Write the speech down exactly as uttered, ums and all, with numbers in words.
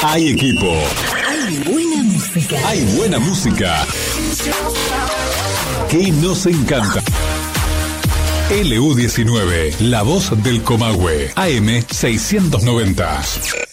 Hay equipo. Hay buena música. Hay buena música. Que nos encanta. L U diecinueve, la voz del Comahue, A M seiscientos noventa.